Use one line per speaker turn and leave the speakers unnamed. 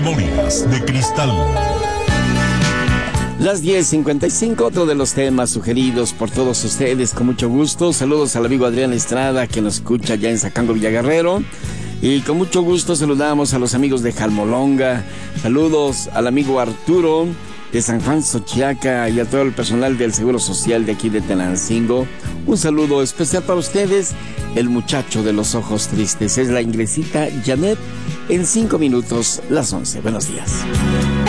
Memorias de Cristal.
Las 10:55, otro de los temas sugeridos por todos ustedes, con mucho gusto. Saludos al amigo Adrián Estrada, que nos escucha ya en Zacango, Villaguerrero. Y con mucho gusto saludamos a los amigos de Jalmolonga. Saludos al amigo Arturo de San Juan Xochiaca y a todo el personal del Seguro Social de aquí de Tenancingo. Un saludo especial para ustedes, el muchacho de los ojos tristes. Es la Ingresita Janet, en 5 minutos, las 11. Buenos días.